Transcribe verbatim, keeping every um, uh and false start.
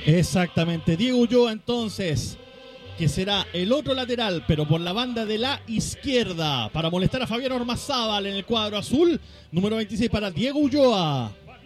Exactamente, Diego Ulloa entonces, que será el otro lateral, pero por la banda de la izquierda, para molestar a Fabián Ormazábal en el cuadro azul. Número veintiséis para Diego Ulloa.